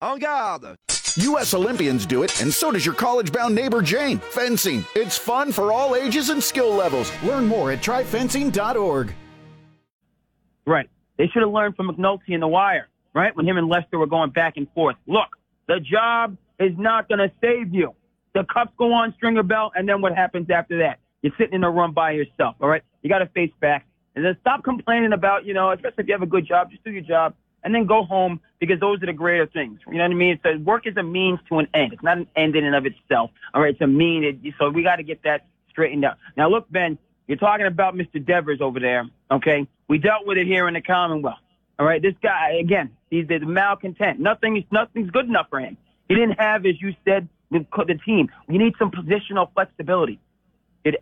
En garde! U.S. Olympians do it, and so does your college-bound neighbor Jane. Fencing. It's fun for all ages and skill levels. Learn more at tryfencing.org. Right. They should have learned from McNulty and The Wire, right, when him and Lester were going back and forth. Look, the job is not going to save you. The cups go on Stringer Bell, and then what happens after that? You're sitting in a room by yourself, all right? You got to face facts. And then stop complaining about, especially if you have a good job, just do your job. And then go home, because those are the greater things. You know what I mean? It's work is a means to an end. It's not an end in and of itself. All right, it's a mean. So we got to get that straightened out. Now, look, Ben, you're talking about Mr. Devers over there, okay? We dealt with it here in the Commonwealth. All right, this guy, again, he's the malcontent. Nothing's good enough for him. He didn't have, as you said, the team. You need some positional flexibility. Did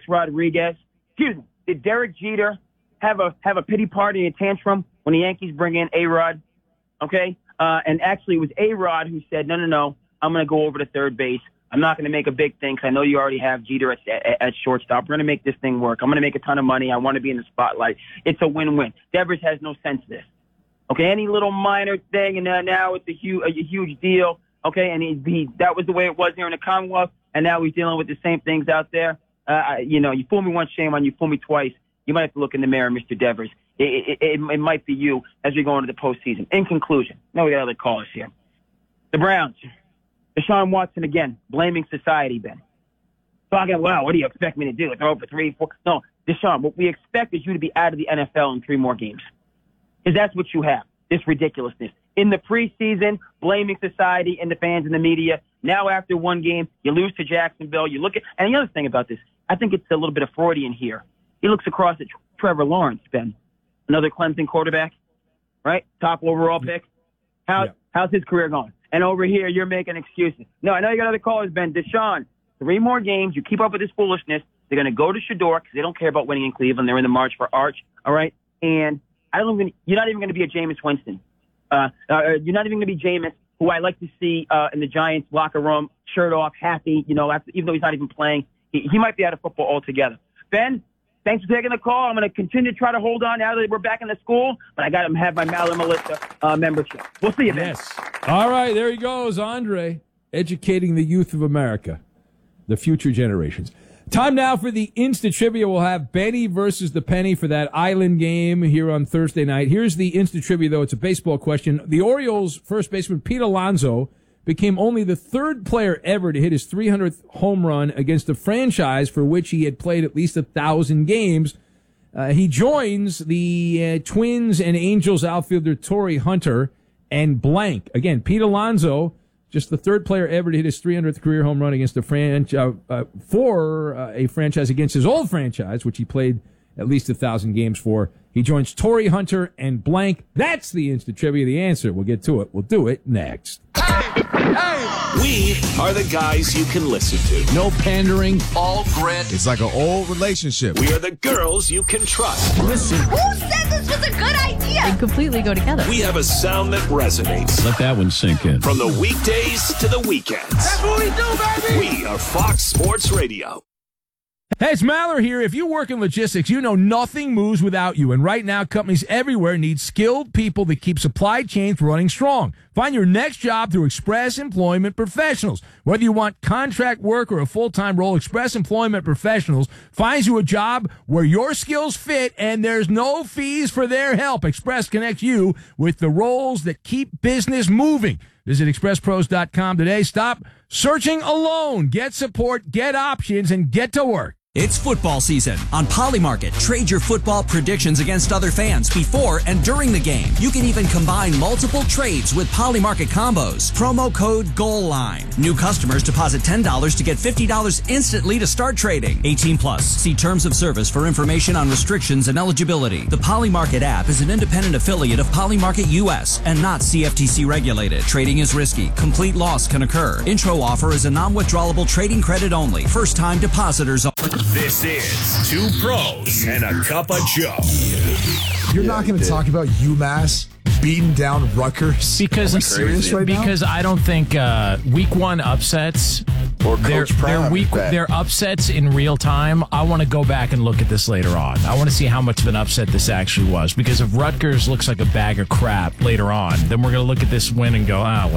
Derek Jeter have a pity party and tantrum when the Yankees bring in A-Rod? Okay? And actually, it was A-Rod who said, no, I'm going to go over to third base. I'm not going to make a big thing because I know you already have Jeter at shortstop. We're going to make this thing work. I'm going to make a ton of money. I want to be in the spotlight. It's a win-win. Devers has no sense of this. Okay? Any little minor thing, and now it's a huge deal. Okay? And that was the way it was here in the Commonwealth, and now he's dealing with the same things out there. You fool me once, shame on you. Fool me twice. You might have to look in the mirror, Mr. Devers. It might be you as we go into the postseason. In conclusion, now we got other callers here. The Browns, Deshaun Watson again, blaming society, Ben. Talking, well, what do you expect me to do? Throw for 3, 4? No, Deshaun, what we expect is you to be out of the NFL in 3 more games. Because that's what you have, this ridiculousness. In the preseason, blaming society and the fans and the media. Now after one game, you lose to Jacksonville. You look at, and the other thing about this, I think it's a little bit of Freudian here. He looks across at Trevor Lawrence, Ben, another Clemson quarterback, right? Top overall pick. How's his career going? And over here, you're making excuses. No, I know you got other callers, Ben. Deshaun, 3 more games. You keep up with this foolishness. They're going to go to Shador because they don't care about winning in Cleveland. They're in the march for Arch, all right? And you're not even going to be a Jameis Winston. You're not even going to be Jameis, who I like to see in the Giants locker room, shirt off, happy, even though he's not even playing. He might be out of football altogether. Ben, thanks for taking the call. I'm going to continue to try to hold on now that we're back in the school, but I got to have my Madeline Melissa membership. We'll see you, Ben. Yes. All right, there he goes, Andre, educating the youth of America, the future generations. Time now for the Insta Trivia. We'll have Benny versus the Penny for that Island game here on Thursday night. Here's the Insta Trivia, though. It's a baseball question. The Orioles' first baseman, Pete Alonso, became only the 3rd player ever to hit his 300th home run against a franchise for which he had played at least 1,000 games. He joins the Twins and Angels outfielder Torrey Hunter and blank. Again, Pete Alonso, just the 3rd player ever to hit his 300th career home run against a franchise against his old franchise, which he played at least 1,000 games for. He joins Torrey Hunter and blank. That's the Instant Trivia. The answer. We'll get to it. We'll do it next. We are the guys you can listen to. No pandering. All grit. It's like an old relationship. We are the girls you can trust. Listen. Who said this was a good idea? They completely go together. We have a sound that resonates. Let that one sink in. From the weekdays to the weekends. That's what we do, baby! We are Fox Sports Radio. Hey, it's Maller here. If you work in logistics, you know nothing moves without you. And right now, companies everywhere need skilled people that keep supply chains running strong. Find your next job through Express Employment Professionals. Whether you want contract work or a full-time role, Express Employment Professionals finds you a job where your skills fit and there's no fees for their help. Express connects you with the roles that keep business moving. Visit expresspros.com today. Stop searching alone. Get support, get options, and get to work. It's football season. On Polymarket, trade your football predictions against other fans before and during the game. You can even combine multiple trades with Polymarket combos. Promo code GOALLINE. New customers deposit $10 to get $50 instantly to start trading. 18 plus. See terms of service for information on restrictions and eligibility. The Polymarket app is an independent affiliate of Polymarket US and not CFTC regulated. Trading is risky. Complete loss can occur. Intro offer is a non-withdrawable trading credit only. First time depositors only. This is Two Pros and a Cup of Joe. You're not going to talk about UMass beating down Rutgers? Because Are we serious right now? Because I don't think week 1 upsets or they're upsets in real time. I want to go back and look at this later on. I want to see how much of an upset this actually was. Because if Rutgers looks like a bag of crap later on, then we're going to look at this win and go,